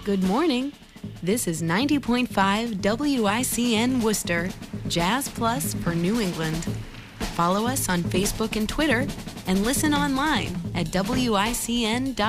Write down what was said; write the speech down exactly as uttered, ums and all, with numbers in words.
Good morning. This is ninety point five W I C N Worcester, Jazz Plus for New England. Follow us on Facebook and Twitter, and listen online at W I C N dot